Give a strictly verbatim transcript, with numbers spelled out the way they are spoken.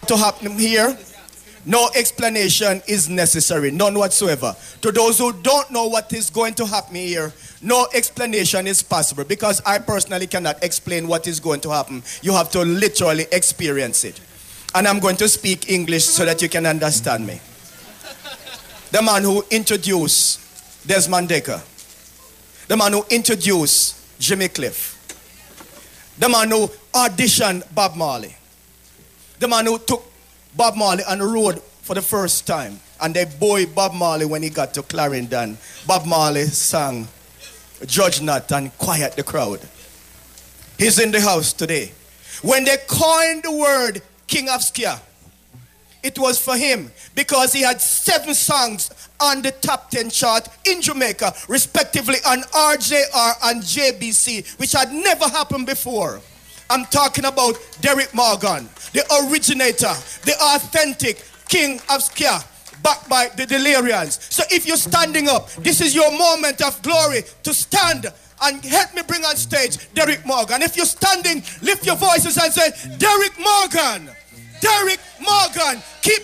To happen here, no explanation is necessary, none whatsoever. To those who don't know what is going to happen here, no explanation is possible because I personally cannot explain what is going to happen. You have to literally experience it. And I'm going to speak English so that you can understand me. The man who introduced Desmond Dekker, the man who introduced Jimmy Cliff, the man who auditioned Bob Marley, the man who took Bob Marley on the road for the first time, and they buoyed Bob Marley when he got to Clarendon. Bob Marley sang Judge Not and quiet the crowd. He's in the house today. When they coined the word King of Ska, it was for him because he had seven songs on the top ten chart in Jamaica, respectively on R J R and J B C, which had never happened before. I'm talking about Derrick Morgan, the originator, the authentic King of Ska, backed by the Delirians. So if you're standing up, this is your moment of glory to stand and help me bring on stage Derrick Morgan. If you're standing, lift your voices and say, Derrick Morgan, Derrick Morgan, keep